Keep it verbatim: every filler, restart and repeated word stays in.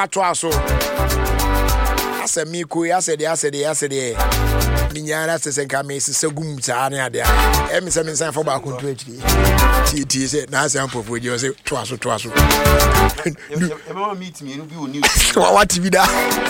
Atwaso. Ase mi ko ase de ase de ase de. Ninyara se senka me se segum sa ne ade. E me se me san fo ba kontu akiri. Ti ti se na ase ampofu je se twaso twaso. E ma meet me no bi o news. What T V da?